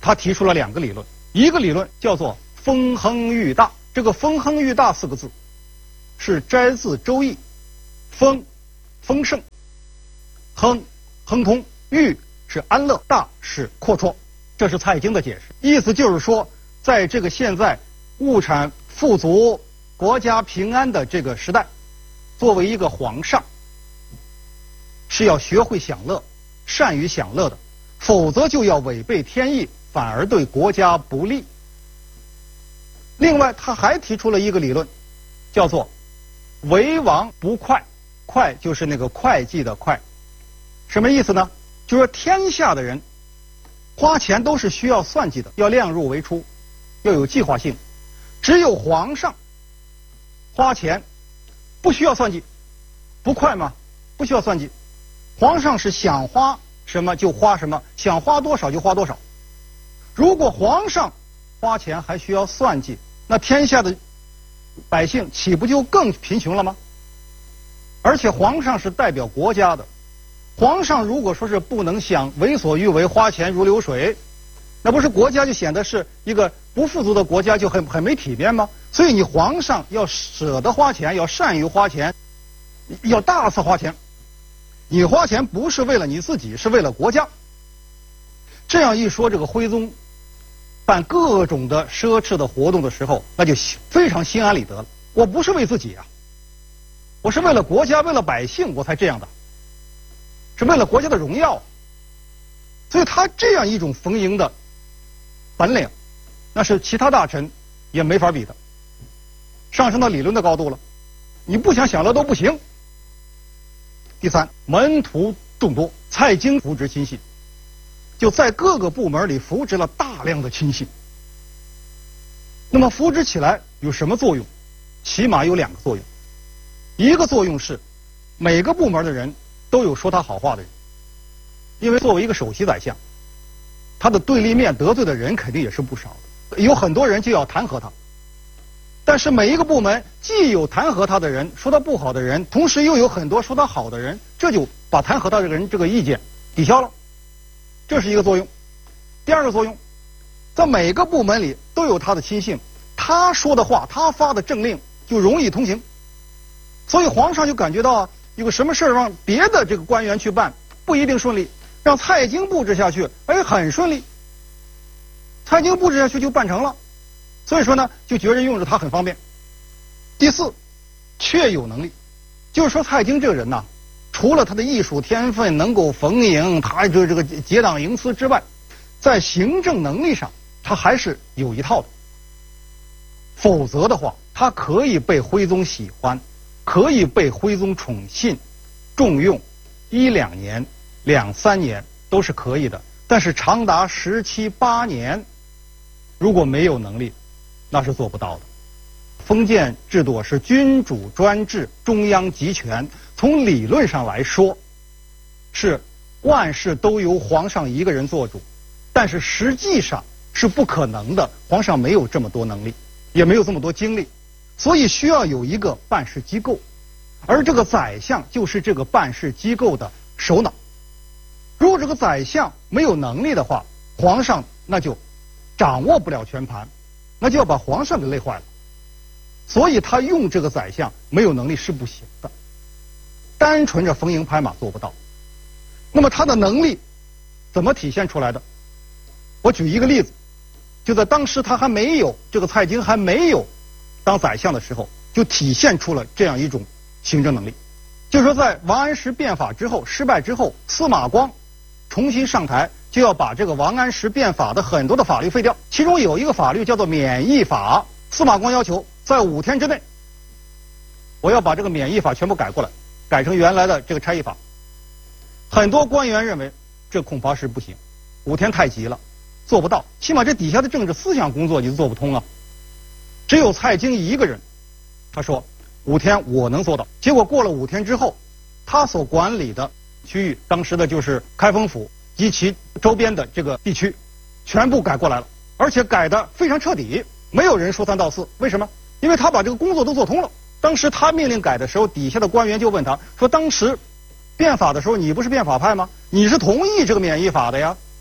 他提出了2个理论，一个理论叫做风亨裕大。这个风亨裕大4个字是摘自《周易》，风丰盛，亨亨通，裕是安乐，大是阔绰，这是蔡京的解释。意思就是说，在这个现在物产富足、国家平安的这个时代，作为一个皇上，是要学会享乐，善于享乐的，否则就要违背天意，反而对国家不利。另外，他还提出了一个理论，叫做为王不会，会就是那个会计的会，什么意思呢？就是说天下的人花钱都是需要算计的，要量入为出，要有计划性。只有皇上花钱不需要算计，不快吗？不需要算计。皇上是想花什么就花什么，想花多少就花多少。如果皇上花钱还需要算计，那天下的百姓岂不就更贫穷了吗？而且皇上是代表国家的，皇上如果说是不能想为所欲为，花钱如流水，那不是国家就显得是一个不富足的国家，就很没体面吗？所以你皇上要舍得花钱，要善于花钱，要大肆花钱。你花钱不是为了你自己，是为了国家。这样一说，这个徽宗办各种的奢侈的活动的时候，那就非常心安理得了。我不是为自己啊，我是为了国家，为了百姓，我才这样的，是为了国家的荣耀。所以他这样一种逢迎的本领，那是其他大臣也没法比的，上升到理论的高度了。你不想享乐都不行。第三，门徒众多，蔡京扶植亲信，就在各个部门里扶植了大量的亲信。那么扶植起来有什么作用？起码有2个作用。一个作用是，每个部门的人都有说他好话的人，因为作为一个首席宰相，他的对立面得罪的人肯定也是不少的，有很多人就要弹劾他。但是每一个部门既有弹劾他的人，说他不好的人，同时又有很多说他好的人，这就把弹劾他这个人这个意见抵消了，这是一个作用。第二个作用，在每个部门里都有他的亲信，他说的话，他发的政令就容易通行，所以皇上就感觉到啊，有个什么事儿让别的这个官员去办不一定顺利，让蔡京布置下去，哎，很顺利，蔡京布置下去就办成了。所以说呢，就觉得用着他很方便。第四，确有能力，就是说蔡京这个人呐，除了他的艺术天分能够逢迎，他这个结党营私之外，在行政能力上他还是有一套的。否则的话，他可以被徽宗喜欢，可以被徽宗宠信、重用1、2年、2、3年都是可以的。但是长达17、18年，如果没有能力，那是做不到的。封建制度是君主专制，中央集权。从理论上来说，是万事都由皇上一个人做主，但是实际上是不可能的。皇上没有这么多能力，也没有这么多精力，所以需要有一个办事机构，而这个宰相就是这个办事机构的首脑。如果这个宰相没有能力的话，皇上那就掌握不了全盘，那就要把皇上给累坏了。所以他用这个宰相没有能力是不行的，单纯着逢迎拍马做不到。那么他的能力怎么体现出来的？我举一个例子，就在当时他还没有这个蔡京还没有当宰相的时候，就体现出了这样一种行政能力。就是说在王安石变法之后失败之后，司马光重新上台，就要把这个王安石变法的很多的法律废掉，其中有一个法律叫做免役法。司马光要求在5天之内，我要把这个免役法全部改过来，改成原来的这个差役法。很多官员认为这恐怕是不行，5天太急了，做不到，起码这底下的政治思想工作你都做不通啊。只有蔡京一个人，他说5天我能做到。结果过了5天之后，他所管理的区域，当时的就是开封府及其周边的这个地区，全部改过来了，而且改得非常彻底，没有人说三道四。为什么？因为他把这个工作都做通了。当时他命令改的时候，底下的官员就问他说，当时变法的时候你不是变法派吗？你是同意这个免役法的呀？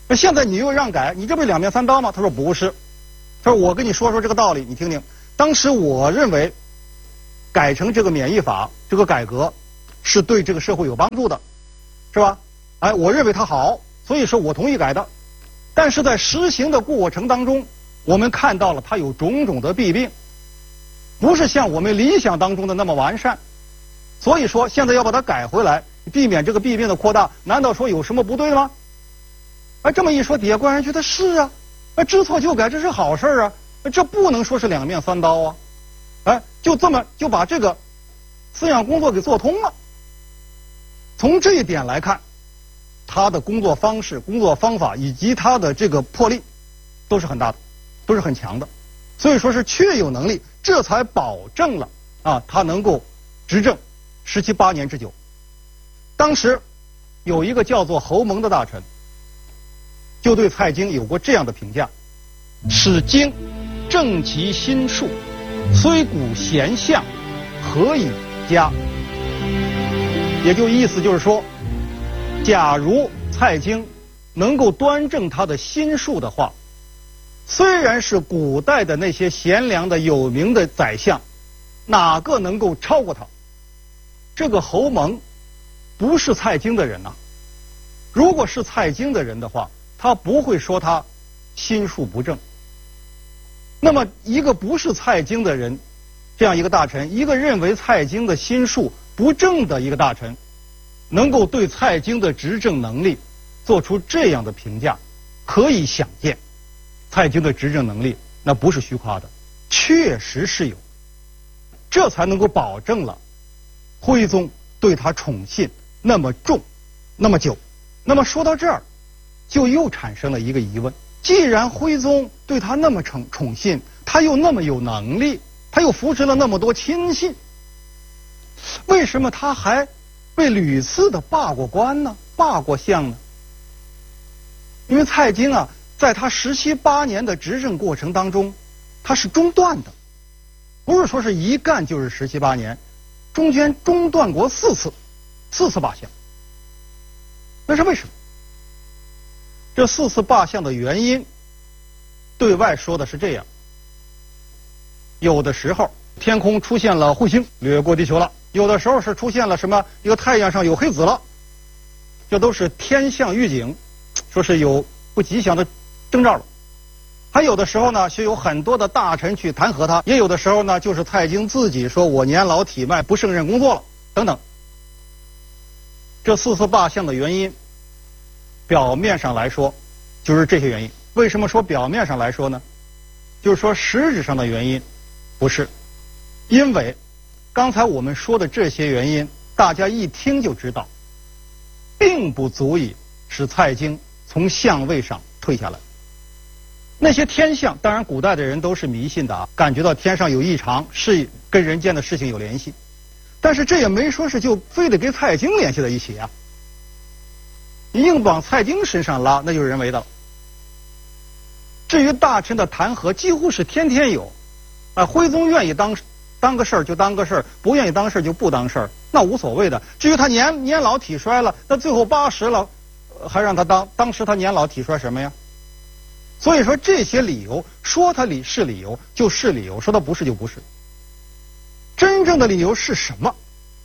那现在你又让改，你这不是两面三刀吗？他说不是，他说我跟你说说这个道理，你听听。当时我认为改成这个免役法，这个改革是对这个社会有帮助的，是吧？哎，我认为它好，所以说我同意改的。但是在实行的过程当中，我们看到了它有种种的弊病，不是像我们理想当中的那么完善。所以说现在要把它改回来，避免这个弊病的扩大，难道说有什么不对吗？哎，这么一说，底下官员觉得是啊，知错就改，这是好事啊，这不能说是两面三刀啊。哎，就这么就把这个思想工作给做通了。从这一点来看，他的工作方式、工作方法以及他的这个魄力都是很大的，都是很强的，所以说是确有能力，这才保证了他能够执政17、8年之久。当时有一个叫做侯蒙的大臣，就对蔡京有过这样的评价：使京正其心术，虽古贤相，何以佳？也就意思就是说，假如蔡京能够端正他的心术的话，虽然是古代的那些贤良的有名的宰相，哪个能够超过他？这个侯蒙不是蔡京的人呐。如果是蔡京的人的话，他不会说他心术不正。那么一个不是蔡京的人，这样一个大臣，一个认为蔡京的心术不正的一个大臣，能够对蔡京的执政能力做出这样的评价，可以想见蔡京的执政能力那不是虚夸的，确实是有，这才能够保证了徽宗对他宠信那么重那么久。那么说到这儿，就又产生了一个疑问：既然徽宗对他那么宠信，他又那么有能力，他又扶持了那么多亲信，为什么他还被屡次的罢过官呢，罢过相呢？因为蔡京在他17、8年的执政过程当中，他是中断的，不是说是一干就是17、8年，中间中断过4次罢相。那是为什么？这4次罢相的原因，对外说的是这样：有的时候天空出现了彗星掠过地球了，有的时候是出现了什么一个太阳上有黑子了，这都是天象预警，说是有不吉祥的征兆了。还有的时候呢，是有很多的大臣去弹劾他，也有的时候呢，就是蔡京自己说我年老体迈，不胜任工作了等等。这4次罢相的原因，表面上来说就是这些原因。为什么说表面上来说呢？就是说实质上的原因不是，因为刚才我们说的这些原因，大家一听就知道，并不足以使蔡京从相位上退下来。那些天象，当然古代的人都是迷信的感觉到天上有异常，是跟人间的事情有联系，但是这也没说是就非得跟蔡京联系在一起啊。你硬往蔡京身上拉，那就是人为的了。至于大臣的弹劾，几乎是天天有，徽宗愿意当个事儿就当个事儿，不愿意当事儿就不当事儿，那无所谓的。至于他年老体衰了，那最后80了，还让他当时他年老体衰什么呀？所以说这些理由，说他是理由就是理由，说他不是就不是。真正的理由是什么？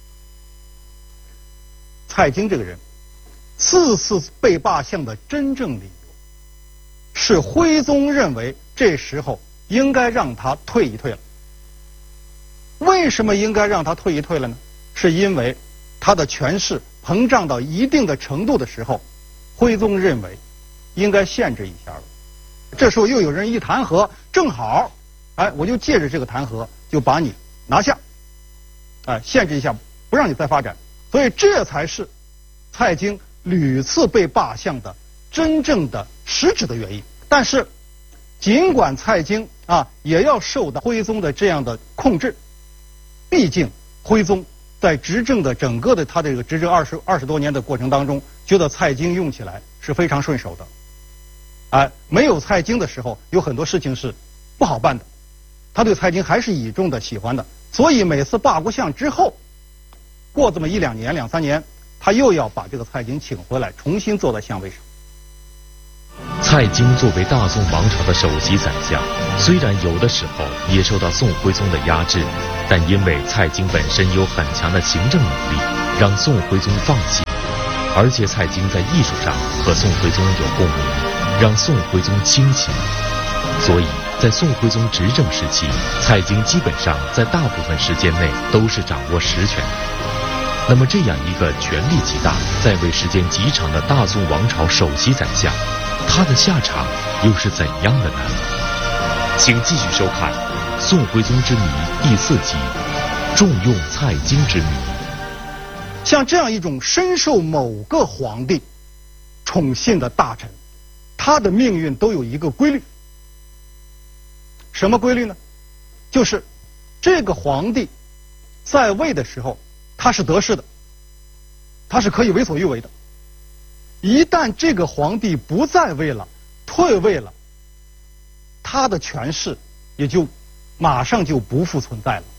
蔡京这个人4次被罢相的真正理由，是徽宗认为这时候应该让他退一退了。为什么应该让他退一退了呢？是因为他的权势膨胀到一定的程度的时候，徽宗认为应该限制一下了。这时候又有人一弹劾，正好，我就借着这个弹劾就把你拿下，限制一下，不让你再发展。所以这才是蔡京屡次被罢相的真正的实质的原因。但是尽管蔡京也要受到徽宗的这样的控制，毕竟徽宗在执政的整个的他这个执政20多年的过程当中，觉得蔡京用起来是非常顺手的。没有蔡京的时候，有很多事情是不好办的，他对蔡京还是倚重的、喜欢的。所以每次罢过相之后，过这么1、2年、2、3年，他又要把这个蔡京请回来，重新坐在相位上。 蔡京作为大宋王朝的首席宰相，虽然有的时候也受到宋徽宗的压制，但因为蔡京本身有很强的行政能力，让宋徽宗放心。而且蔡京在艺术上和宋徽宗有共鸣，让宋徽宗倾心。所以在宋徽宗执政时期，蔡京基本上在大部分时间内都是掌握实权的。那么这样一个权力极大、在位时间极长的大宋王朝首席宰相，他的下场又是怎样的呢？请继续收看《宋徽宗之谜》第4集《重用蔡京之谜》。 像这样一种深受某个皇帝宠信的大臣，他的命运都有一个规律。什么规律呢？就是这个皇帝在位的时候，他是得势的，他是可以为所欲为的。一旦这个皇帝不在位了，退位了，他的权势也就马上就不复存在了。